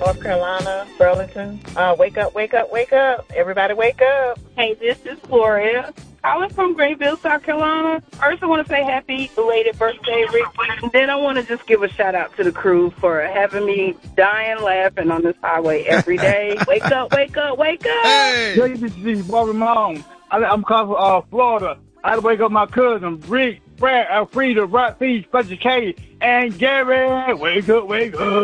North Carolina, Burlington. Wake up, wake up, wake up. Everybody wake up. Hey, this is Gloria. Calling from Greenville, South Carolina. First, I want to say happy belated birthday, Ricky. And then I want to just give a shout out to the crew for having me dying laughing on this highway every day. Wake up, wake up, wake up. Hey! This is Bobby Malone. I'm calling from Florida. I had to wake up my cousin, Rick, Brad, Alfreda, Rock Feed, Special K, and Gary. Wake up, wake up.